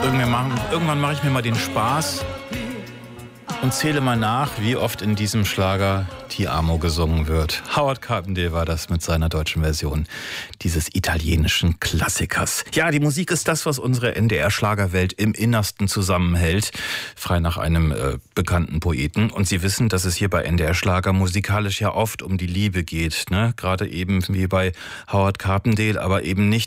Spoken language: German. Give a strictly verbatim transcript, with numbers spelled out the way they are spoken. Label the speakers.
Speaker 1: Irgendwann mache irgendwann mach ich mir mal den Spaß und zähle mal nach, wie oft in diesem Schlager Ti amo gesungen wird. Howard Carpendale war das mit seiner deutschen Version dieses italienischen Klassikers. Ja, die Musik ist das, was unsere N D R-Schlagerwelt im Innersten zusammenhält. Frei nach einem äh, bekannten Poeten. Und Sie wissen, dass es hier bei N D R-Schlager musikalisch ja oft um die Liebe geht. Ne? Gerade eben wie bei Howard Carpendale, aber eben nicht